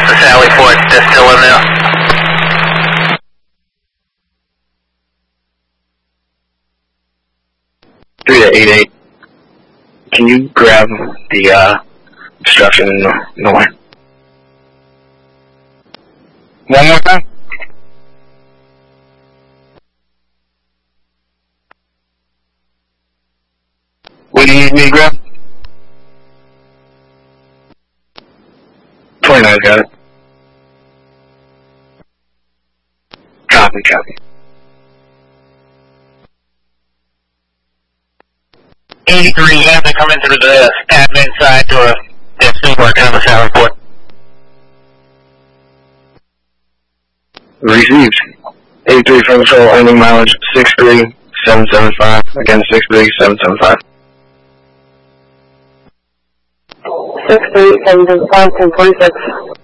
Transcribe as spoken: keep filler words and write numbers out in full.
the Sally Port, they're still in there. three to eight eight. Can you grab the uh, obstruction in the north? One more time? What do you need me to grab? twenty-nine, got it. Copy, copy. eighty-three, you have to come in through the admin side door. They're still working on the Sally Port. Received. eighty-three from control, ending mileage six three seven seven five. Again, six three seven seven five. six three seven seven five, ten forty-six.